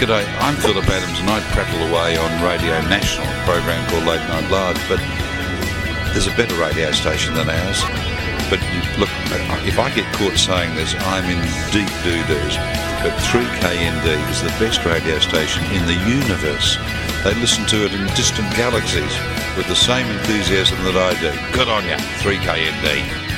G'day, I'm Philip Adams and I prattle away on Radio National, a program called Late Night Live, but there's a better radio station than ours. But look, if I get caught saying this, I'm in deep doo-doos. But 3KND is the best radio station in the universe. They listen to it in distant galaxies with the same enthusiasm that I do. Good on ya, 3KND.